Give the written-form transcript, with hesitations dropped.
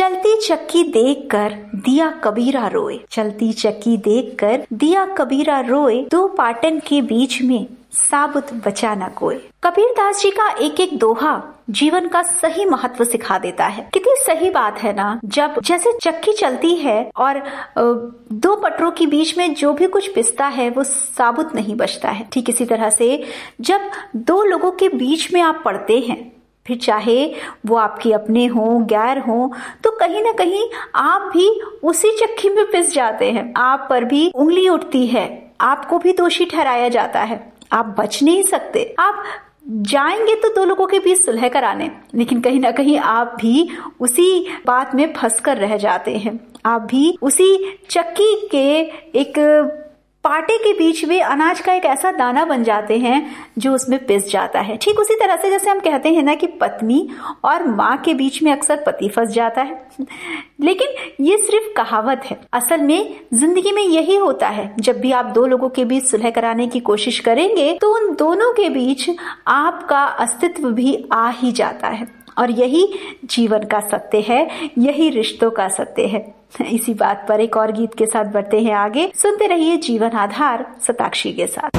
चलती चक्की देखकर दिया कबीरा रोए, चलती चक्की देखकर दिया कबीरा रोए, दो पाटन के बीच में साबुत बचा न कोई। कबीरदास जी का एक एक दोहा जीवन का सही महत्व सिखा देता है। कितनी सही बात है ना, जब जैसे चक्की चलती है और दो पटरों के बीच में जो भी कुछ पिसता है वो साबुत नहीं बचता है, ठीक इसी तरह से जब दो लोगों के बीच में आप पड़ते हैं, फिर चाहे वो आपके अपने हों गैर हों, तो कहीं ना कहीं आप भी उसी चक्की में पिस जाते हैं। आप पर भी उंगली उठती है, आपको भी दोषी ठहराया जाता है, आप बच नहीं सकते। आप जाएंगे तो दो लोगों के बीच सुलह कराने, लेकिन कहीं ना कहीं आप भी उसी बात में फंस कर रह जाते हैं। आप भी उसी चक्की के एक पाटे के बीच में अनाज का एक ऐसा दाना बन जाते हैं जो उसमें पिस जाता है। ठीक उसी तरह से जैसे हम कहते हैं ना कि पत्नी और माँ के बीच में अक्सर पति फंस जाता है, लेकिन ये सिर्फ कहावत है। असल में जिंदगी में यही होता है, जब भी आप दो लोगों के बीच सुलह कराने की कोशिश करेंगे तो उन दोनों के बीच आपका अस्तित्व भी आ ही जाता है, और यही जीवन का सत्य है, यही रिश्तों का सत्य है। इसी बात पर एक और गीत के साथ बढ़ते हैं आगे। सुनते रहिए जीवन आधार शताक्षी के साथ।